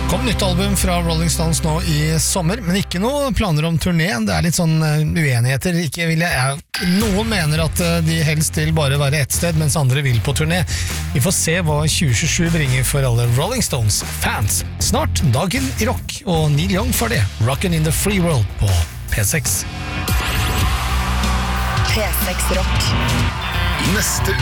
Kom nytt album fra Rolling Stones nå i sommer, men ikke noe planer om turné. Det litt sånn uenigheter. Noen mener at de helst vil bare være ett sted, mens andre vil på turné. Vi får se hva 2027 bringer for alle Rolling Stones-fans. Snart dagen i rock, og Neil Young for det. Rockin' in the Free World på P6. P6 Rock. Neste